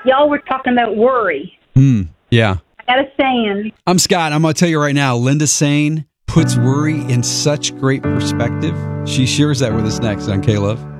y'all were talking about worry. Yeah. I got a saying. I'm Scott. I'm going to tell you right now, Linda Sane puts worry in such great perspective. She shares that with us next on K-Love.